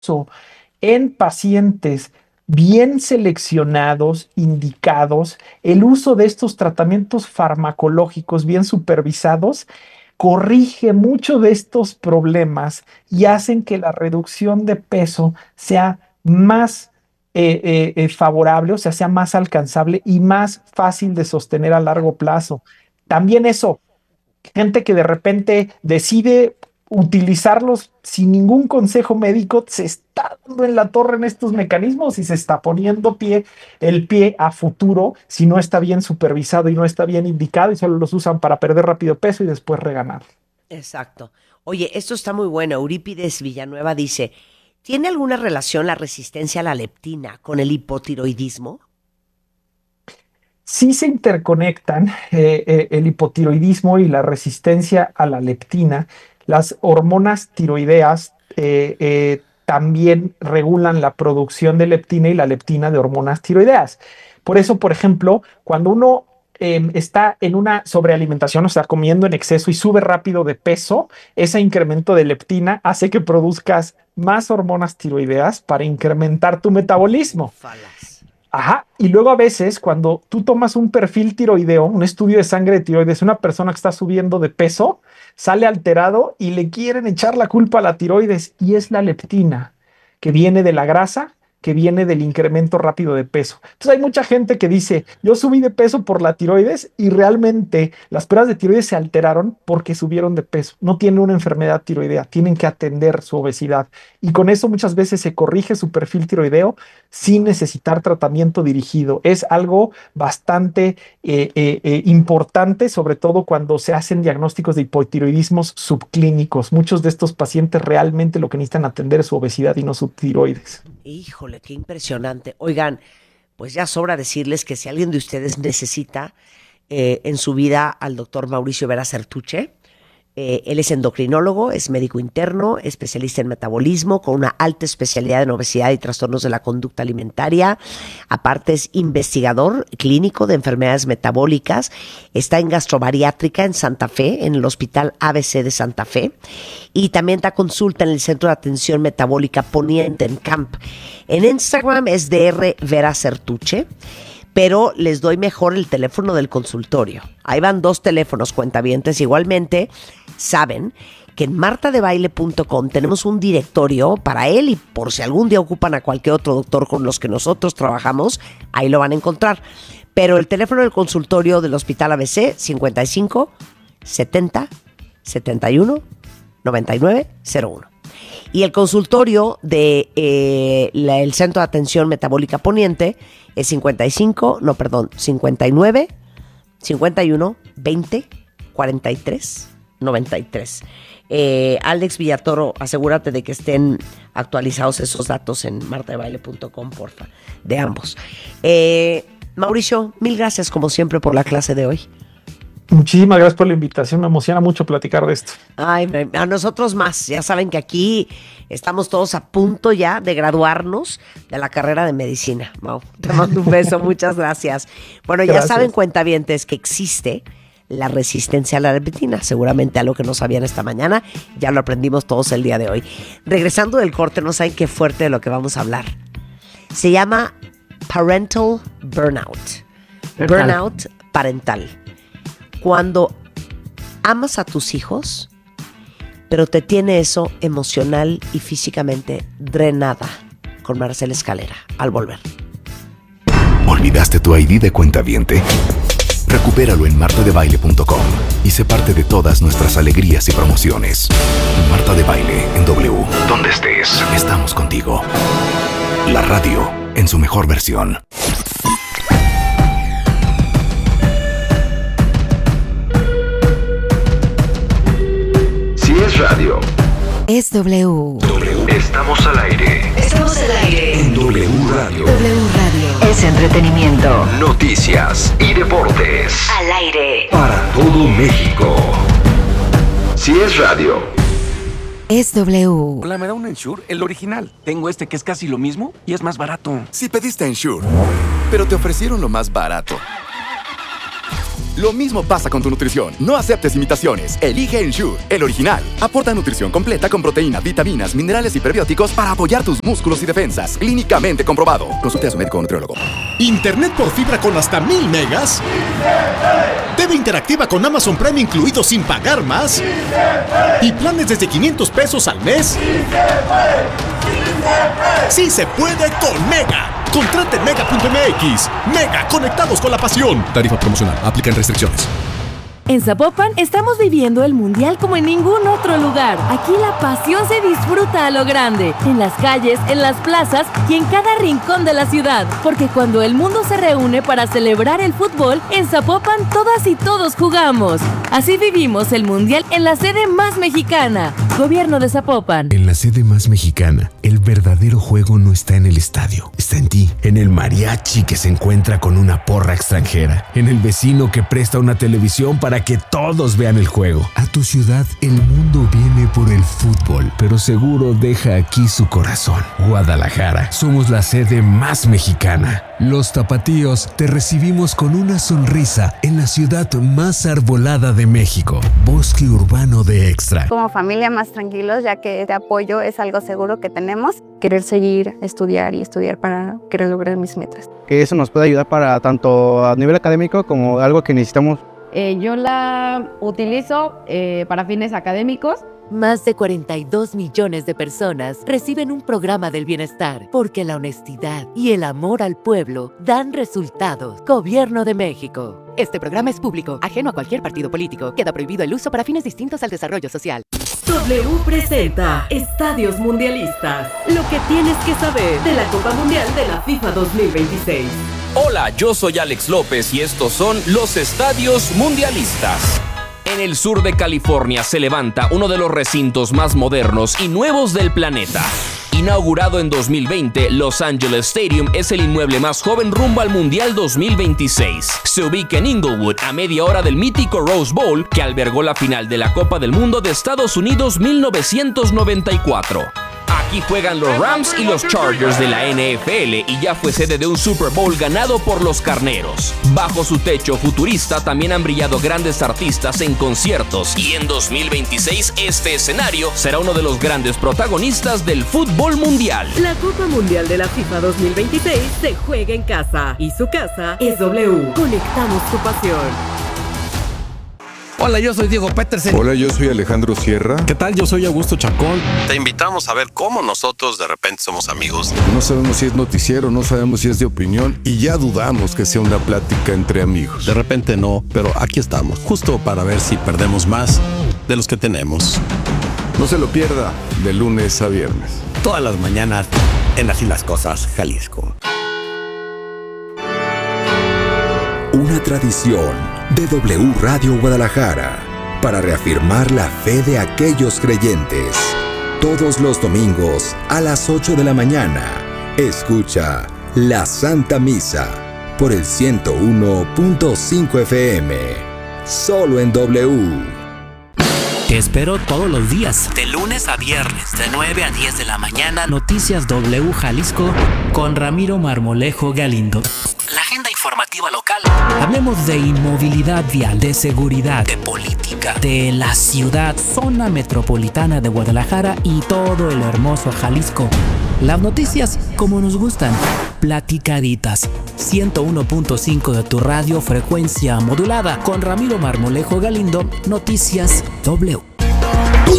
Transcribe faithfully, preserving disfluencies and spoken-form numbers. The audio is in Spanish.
en pacientes bien seleccionados, indicados, el uso de estos tratamientos farmacológicos bien supervisados corrige mucho de estos problemas y hacen que la reducción de peso sea más eh, eh, eh, favorable, o sea, sea más alcanzable y más fácil de sostener a largo plazo. También eso, gente que de repente decide utilizarlos sin ningún consejo médico, se está dando en la torre en estos mecanismos y se está poniendo pie, el pie a futuro si no está bien supervisado y no está bien indicado y solo los usan para perder rápido peso y después reganar. Exacto. Oye, esto está muy bueno. Eurípides Villanueva dice, ¿tiene alguna relación la resistencia a la leptina con el hipotiroidismo? Sí se interconectan eh, eh, el hipotiroidismo y la resistencia a la leptina. Las hormonas tiroideas eh, eh, también regulan la producción de leptina y la leptina de hormonas tiroideas. Por eso, por ejemplo, cuando uno eh, está en una sobrealimentación, o sea, comiendo en exceso y sube rápido de peso, ese incremento de leptina hace que produzcas más hormonas tiroideas para incrementar tu metabolismo. Falas. Ajá, y luego a veces cuando tú tomas un perfil tiroideo, un estudio de sangre de tiroides, una persona que está subiendo de peso, sale alterado y le quieren echar la culpa a la tiroides y es la leptina que viene de la grasa, que viene del incremento rápido de peso. Entonces hay mucha gente que dice, yo subí de peso por la tiroides y realmente las pruebas de tiroides se alteraron porque subieron de peso. No tienen una enfermedad tiroidea, tienen que atender su obesidad. Y con eso muchas veces se corrige su perfil tiroideo sin necesitar tratamiento dirigido. Es algo bastante eh, eh, eh, importante, sobre todo cuando se hacen diagnósticos de hipotiroidismos subclínicos. Muchos de estos pacientes realmente lo que necesitan atender es su obesidad y no su tiroides. Híjole, qué impresionante. Oigan, pues ya sobra decirles que si alguien de ustedes necesita eh, en su vida al doctor Mauricio Vera Sertuche, eh, él es endocrinólogo, es médico interno, especialista en metabolismo, con una alta especialidad en obesidad y trastornos de la conducta alimentaria. Aparte es investigador clínico de enfermedades metabólicas. Está en gastrobariátrica en Santa Fe, en el Hospital A B C de Santa Fe. Y también da consulta en el Centro de Atención Metabólica Poniente en Camp. En Instagram es Dr. Vera Sertuche. Pero les doy mejor el teléfono del consultorio. Ahí van dos teléfonos, cuentavientes. Igualmente, saben que en marta de baile punto com tenemos un directorio para él y por si algún día ocupan a cualquier otro doctor con los que nosotros trabajamos, ahí lo van a encontrar. Pero el teléfono del consultorio del Hospital A B C, cincuenta y cinco, setenta, setenta y uno, noventa y nueve, cero uno. Y el consultorio del de, eh, Centro de Atención Metabólica Poniente es cincuenta y cinco, no, perdón, cincuenta y nueve, cincuenta y uno, veinte, cuarenta y tres, noventa y tres. Eh, Alex Villatoro, asegúrate de que estén actualizados esos datos en marta de baile punto com, porfa, de ambos. Eh, Mauricio, mil gracias como siempre por la clase de hoy. Muchísimas gracias por la invitación, me emociona mucho platicar de esto. Ay, a nosotros más, ya saben que aquí estamos todos a punto ya de graduarnos de la carrera de medicina. Mau, te mando un beso, muchas gracias. Bueno, ya Gracias. saben, cuentavientes, que existe la resistencia a la leptina, seguramente algo que no sabían esta mañana, ya lo aprendimos todos el día de hoy. Regresando del corte, no saben qué fuerte de lo que vamos a hablar. Se llama Parental Burnout. Parental. Burnout parental. Cuando amas a tus hijos, pero te tiene eso emocional y físicamente drenada. Con Marcela Escalera, al volver. ¿Olvidaste tu I D de cuentaviente? Recupéralo en marta de baile punto com y sé parte de todas nuestras alegrías y promociones. Marta de Baile en W. Donde estés, estamos contigo. La radio en su mejor versión. Si es radio, Es W. W. Estamos al aire. Estamos al aire. En W Radio. W Radio. Es entretenimiento. Noticias y deportes. Al aire. Para todo México. Si es radio. Es W. Hola, ¿me da un Ensure? El original. Tengo este que es casi lo mismo y es más barato. Si pediste Ensure, pero te ofrecieron lo más barato. Lo mismo pasa con tu nutrición. No aceptes imitaciones. Elige Ensure, el original. Aporta nutrición completa con proteínas, vitaminas, minerales y prebióticos para apoyar tus músculos y defensas. Clínicamente comprobado. Consulte a su médico o nutriólogo. ¿Internet por fibra con hasta mil megas? ¡Sí T V interactiva con Amazon Prime incluido sin pagar más. ¡Sí ¿Y planes desde quinientos pesos al mes? ¡Sí se puede! ¡Sí se puede con Mega! Contrate en mega punto m x. Mega, conectados con la pasión. Tarifa promocional. Aplican restricciones. En Zapopan estamos viviendo el Mundial como en ningún otro lugar. Aquí la pasión se disfruta a lo grande, en las calles, en las plazas y en cada rincón de la ciudad. Porque cuando el mundo se reúne para celebrar el fútbol, en Zapopan todas y todos jugamos. Así vivimos el Mundial en la sede más mexicana. Gobierno de Zapopan. En la sede más mexicana, el verdadero juego no está en el estadio, está en ti. En el mariachi que se encuentra con una porra extranjera. En el vecino que presta una televisión para que todos vean el juego. A tu ciudad, el mundo viene por el fútbol, pero seguro deja aquí su corazón. Guadalajara, somos la sede más mexicana. Los tapatíos te recibimos con una sonrisa en la ciudad más arbolada de México. Bosque urbano de Extra. Como familia más tranquilos, ya que este apoyo es algo seguro que tenemos. Querer seguir, estudiar y estudiar para querer lograr mis metas. Que eso nos puede ayudar para tanto a nivel académico como algo que necesitamos. Eh, yo la utilizo eh, para fines académicos. Más de cuarenta y dos millones de personas reciben un programa del bienestar porque la honestidad y el amor al pueblo dan resultados. Gobierno de México. Este programa es público, ajeno a cualquier partido político. Queda prohibido el uso para fines distintos al desarrollo social. W presenta Estadios Mundialistas. Lo que tienes que saber de la Copa Mundial de la FIFA dos mil veintiséis. Hola, yo soy Alex López y estos son los Estadios Mundialistas. En el sur de California se levanta uno de los recintos más modernos y nuevos del planeta. Inaugurado en dos mil veinte, Los Angeles Stadium es el inmueble más joven rumbo al Mundial dos mil veintiséis. Se ubica en Inglewood, a media hora del mítico Rose Bowl, que albergó la final de la Copa del Mundo de Estados Unidos mil novecientos noventa y cuatro. Aquí juegan los Rams y los Chargers de la N F L y ya fue sede de un Super Bowl ganado por los Carneros. Bajo su techo futurista también han brillado grandes artistas en conciertos y en dos mil veintiséis este escenario será uno de los grandes protagonistas del fútbol mundial. La Copa Mundial de la FIFA dos mil veintiséis se juega en casa y su casa es W. Conectamos tu pasión. Hola, yo soy Diego Petersen. Hola, yo soy Alejandro Sierra. ¿Qué tal? Yo soy Augusto Chacón. Te invitamos a ver cómo nosotros de repente somos amigos. No sabemos si es noticiero, no sabemos si es de opinión y ya dudamos que sea una plática entre amigos. De repente no, pero aquí estamos, justo para ver si perdemos más de los que tenemos. No se lo pierda, de lunes a viernes. Todas las mañanas en Así las Cosas, Jalisco. Una tradición de W Radio Guadalajara para reafirmar la fe de aquellos creyentes. Todos los domingos a las ocho de la mañana, escucha la Santa Misa por el ciento uno punto cinco F M, solo en W. Te espero todos los días, de lunes a viernes, de nueve a diez de la mañana. Noticias W Jalisco con Ramiro Marmolejo Galindo. La agenda informativa local. Hablemos de inmovilidad vial, de seguridad, de política, de la ciudad, zona metropolitana de Guadalajara y todo el hermoso Jalisco. Las noticias como nos gustan, platicaditas. ciento uno punto cinco de tu radio, frecuencia modulada. Con Ramiro Marmolejo Galindo, Noticias W.